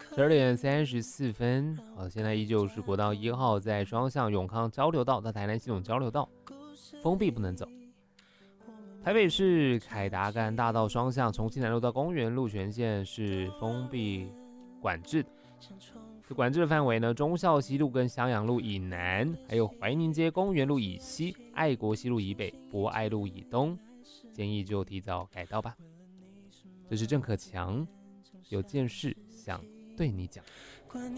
12点34分，好，现在依旧是国道1号在双向永康交流道到台南系统交流道封闭不能走。台北市凯达格兰大道双向重庆南路到公园路全线是封闭管制的。这管制的范围呢，忠孝西路跟襄阳路以南，还有怀宁街公园路以西、爱国西路以北、博爱路以东，建议就提早改道吧。这是郑可强有件事想对你讲。